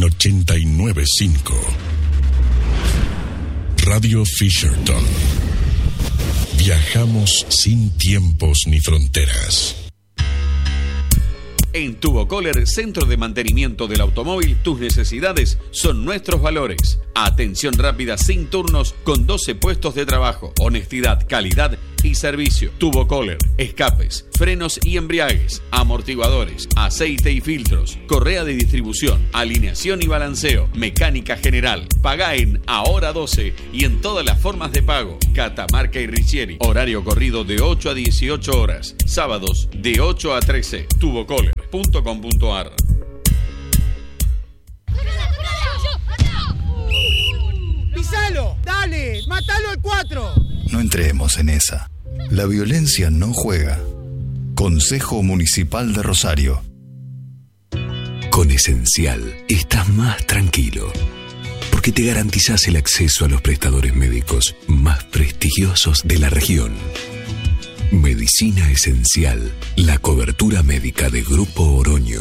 89.5. Radio Fisherton. Viajamos sin tiempos ni fronteras. En Tubocoller, centro de mantenimiento del automóvil, tus necesidades son nuestros valores. Atención rápida sin turnos con 12 puestos de trabajo. Honestidad, calidad y servicio. Tubocoller, escapes, frenos y embriagues, amortiguadores, aceite y filtros, correa de distribución, alineación y balanceo, mecánica general. Paga en Ahora 12 y en todas las formas de pago. Catamarca y Richieri. Horario corrido de 8 a 18 horas. Sábados de 8 a 13. Tubocoller.com.ar. ¡Pisalo! ¡Dale! ¡Mátalo al 4! No entremos en esa. La violencia no juega. Consejo Municipal de Rosario. Con Esencial estás más tranquilo, porque te garantizás el acceso a los prestadores médicos más prestigiosos de la región. Medicina Esencial, la cobertura médica de Grupo Oroño.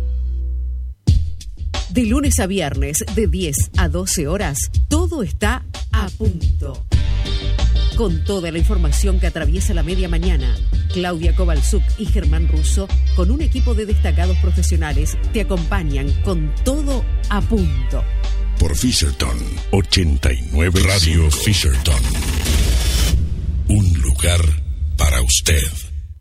De lunes a viernes, de 10 a 12 horas, todo está a punto. Con toda la información que atraviesa la media mañana, Claudia Kovalchuk y Germán Russo, con un equipo de destacados profesionales, te acompañan con todo a punto. Por Fisherton 89. Radio Fisherton. Un lugar para usted.